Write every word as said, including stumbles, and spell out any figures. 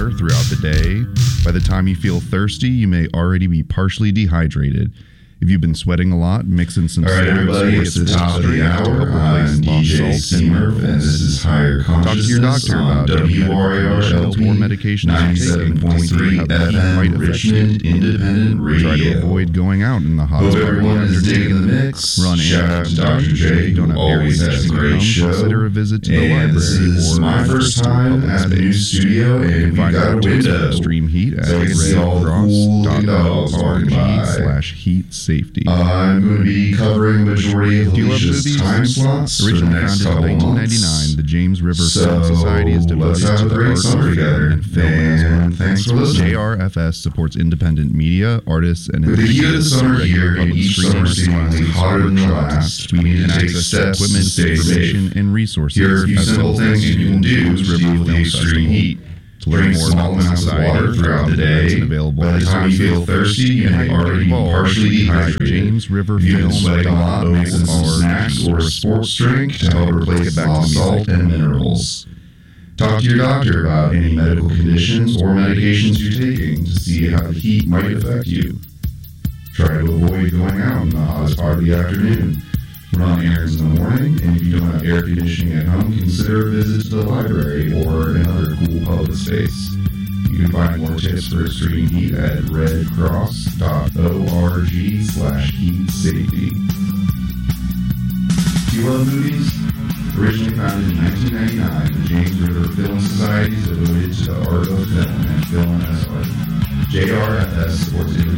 water throughout the day. By the time you feel thirsty, you may already be partially dehydrated. If you've been sweating a lot, mix in some All right, everybody, it's the top of the hour. I'm D J Steamer, and this is Higher Talk to your Consciousness doctor on about W R A R L P or medications ninety-seven point three F M Richmond Independent Radio. Try to avoid going out in the hot Hope summer everyone is afternoon. digging the mix. Run Shout out to Doctor errands. J, You don't who have air always has a conditioning at great home, show. Consider a visit to the And library this is or my a first visit to time public at the new space. studio, and we Find got a out tips window. on extreme heat at So we can see all the cool dogs walking by. slash heat safety. I'm going to be covering the majority of Do you love Alicia's movies? time slots for the Originally next founded in couple nineteen months. ninety-nine, the James River So, Film Society is let's devoted have to a the great art of summer film together. and film as And well. thanks for listening. J R F S supports independent media, artists, and With the heat of the individuals summer to here regulate and public each screenings, summer seemingly classes, hotter than the workshops, last, we need to and take access to steps to equipment, stay information, safe. and resources. Here are a few as simple well as things you can do James to River deal with the Film extreme Festival. heat. To learn Drink more small about the amounts of society, water throughout the day. available By the time you feel thirsty, you may already be partially dehydrated. James River If you've been Film sweating a lot, mix in some or snacks or a sports drink to help replace Get back to lost the salt music. and minerals. Talk to your doctor about any medical conditions or medications you're taking to see how the heat might affect you. Try to avoid going out in the hottest part of the afternoon. Run errands in the morning, and if you don't have air conditioning at home, consider a visit to the library or another cool public space. You can find more tips for extreme heat at redcross dot org slash heat safety. Do you love movies? Originally founded in nineteen ninety-nine, the James River Film Society is devoted to the art of film and film as art. J R F S supports